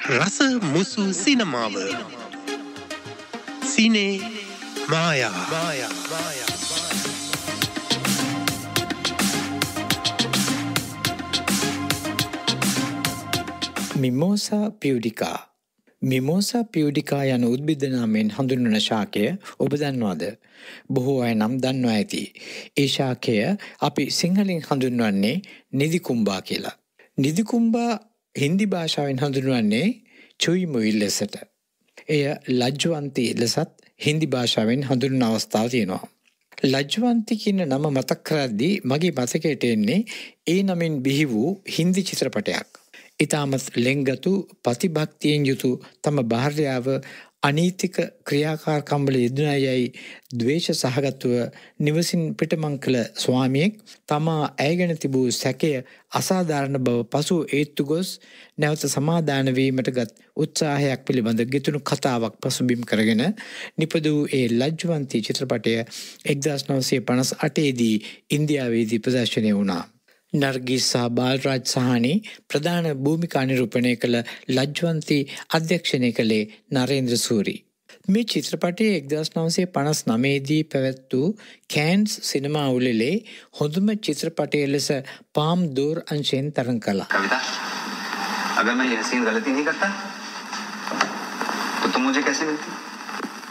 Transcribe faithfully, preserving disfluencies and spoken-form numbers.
රස මුසු සිනමාව සිනේ මායා මායා මායා මිමෝසා පියුඩිකා මිමෝසා පියුඩිකා යන උද්භිද නාමයෙන් හඳුන්වන ශාකය ඔබ දන්නවද? බොහෝ අය නම් දන්නවා ඇති. ඒ ශාකය අපි සිංහලෙන් හඳුන්වන්නේ නිදිකුම්බා කියලා. නිදිකුම්බා හින්දි භාෂාවෙන් හඳුන්වන්නේ චුයි මුයි ලෙසට. එය ලජ්ජවන්ති ලෙසත් හින්දි භාෂාවෙන් හඳුන්වන අවස්ථාව තියෙනවා. ලජ්ජවන්ති කියන නම මතක් කරද්දී මගේ මතකයට එන්නේ ඒ නමින් බිහි වූ හින්දි චිත්‍රපටයක්. ඉතාමත් ලෙන්ගතු ප්‍රතිභක්තියෙන් යුතු තම භාර්යාව අනීතික ක්‍රියාකාරකම්වල යෙදුණයයි ද්වේෂ සහගතව නිවසින් පිටමං කළ ස්වාමියෙක් තමා ඇය ගැන තිබූ සැකය අසාධාරණ බව පසු ඒත්තු ගොස් නැවත සමාදාන වීමට ගත් උත්සාහයක් පිළිබඳ ගෙතුණු කතාවක් පසුබිම් කරගෙන නිපද වූ ඒ ලජ්ජවන්ති චිත්‍රපටය එක්දාස් නවසිය පනස් අටේදී ඉන්දියාවේදී ප්‍රදර්ශනය වුණා. නර්ගිස් සහ බාල්රාජ් සහනි ප්‍රධාන භූමිකා නිරූපණය කළ ලජ්ජවන්ති අධ්‍යක්ෂණය කළේ නරේන්ද්‍ර සූරි. මේ චිත්‍රපටයේ එක්දාස් නවසිය පනස් නවයේදී පැවැත් වූ කෑන්ස් සිනමා උළෙලේ හොඳම චිත්‍රපටය ලෙස පාම් දෝර් අංශයෙන් තරඟ කළා. कविता, अगर मैं यह सीन गलती नहीं करता तो तुम मुझे कैसे मिलती?